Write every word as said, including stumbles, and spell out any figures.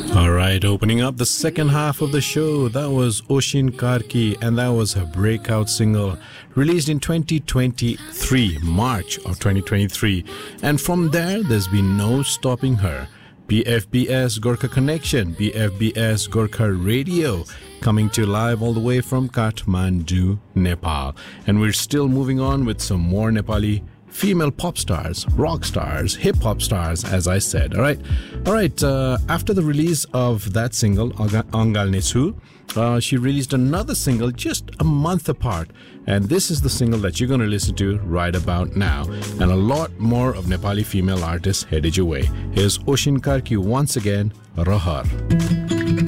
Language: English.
All right, opening up the second half of the show, that was Oshin Karki, and that was her breakout single released in twenty twenty-three, March of twenty twenty-three. And from there, there's been no stopping her. B F B S Gorkha Connection, B F B S Gorkha Radio, coming to you live all the way from Kathmandu, Nepal. And we're still moving on with some more Nepali female pop stars, rock stars, hip-hop stars, as I said. All right, all right. Uh, after the release of that single, Angal Nesu, uh, she released another single just a month apart. And this is the single that you're going to listen to right about now. And a lot more of Nepali female artists headed your way. Here's Oshin Karki once again, Rahar.